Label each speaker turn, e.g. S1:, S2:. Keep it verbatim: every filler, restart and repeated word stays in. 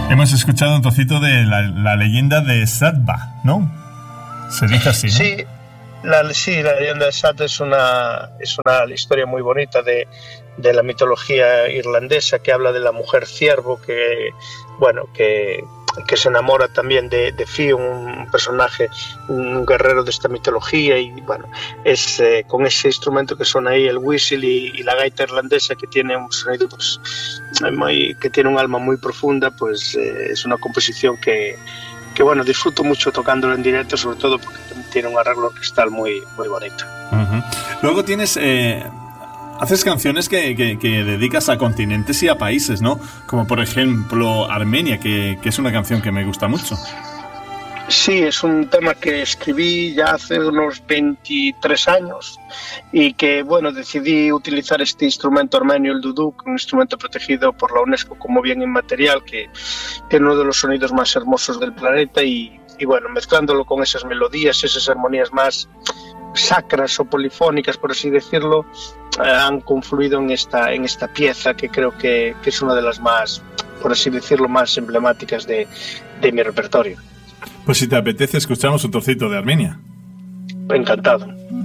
S1: Hemos escuchado un trocito de la, la leyenda de Sadba, ¿no? Se dice así, ¿no?
S2: Sí, la, sí, la leyenda de Sadba es una, es una historia muy bonita de, de la mitología irlandesa, que habla de la mujer ciervo que, bueno, que, que se enamora también de, de Fionn, un personaje, un guerrero de esta mitología, y bueno, es eh, con ese instrumento que suena ahí, el whistle y, y la gaita irlandesa, que tiene un sonido, pues, muy, que tiene un alma muy profunda, pues eh, es una composición que, que bueno, disfruto mucho tocándolo en directo, sobre todo porque tiene un arreglo orquestal muy, muy bonito.
S1: Uh-huh. Luego tienes... Eh... Haces canciones que, que, que dedicas a continentes y a países, ¿no? Como por ejemplo Armenia, que, que es una canción que me gusta mucho.
S2: Sí, es un tema que escribí ya hace unos veintitrés años y que, bueno, decidí utilizar este instrumento armenio, el duduk, un instrumento protegido por la UNESCO como bien inmaterial, que tiene uno de los sonidos más hermosos del planeta y, y bueno, mezclándolo con esas melodías, esas armonías más sacras o polifónicas, por así decirlo, eh, han confluido en esta, en esta pieza que creo que, que es una de las más, por así decirlo, más emblemáticas de, de mi repertorio.
S1: Pues si te apetece, escuchamos un trocito de Armenia.
S2: Encantado.